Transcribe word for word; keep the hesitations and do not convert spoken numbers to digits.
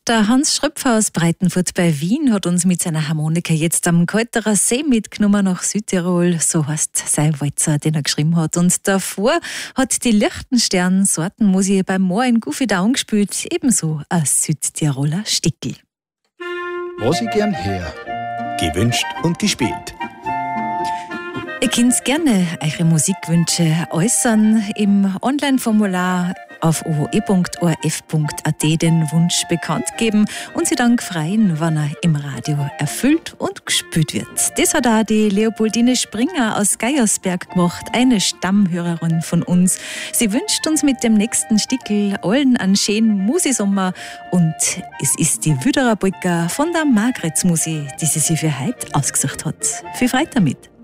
Der Hans Schröpfer aus Breitenfurt bei Wien hat uns mit seiner Harmonika jetzt am Kalterer See mitgenommen nach Südtirol. So heißt sein Walzer, den er geschrieben hat. Und davor hat die Lichtenstern-Sortenmusik beim Moor in Gufidau gespielt. Ebenso ein Südtiroler Stickel. Was ich gern her. Gewünscht und gespielt. Ihr könnt gerne eure Musikwünsche äußern im Online-Formular auf o h e punkt o r f punkt a t den Wunsch bekannt geben und sie dann freuen, wenn er im Radio erfüllt und gespielt wird. Das hat auch die Leopoldine Springer aus Geiersberg gemacht, eine Stammhörerin von uns. Sie wünscht uns mit dem nächsten Stickel allen einen schönen Musisommer und es ist die Wüderer Polka von der Margretsmusi, die sie sich für heute ausgesucht hat. Viel Freude damit!